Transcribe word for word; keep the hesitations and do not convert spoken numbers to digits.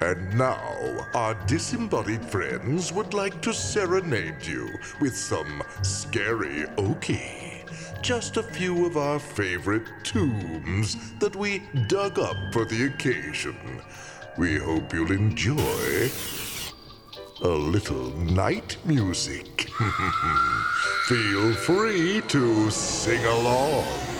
And now, our disembodied friends would like to serenade you with some scary okie. Just a few of our favorite tunes that we dug up for the occasion. We hope you'll enjoy a little night music. Feel free to sing along.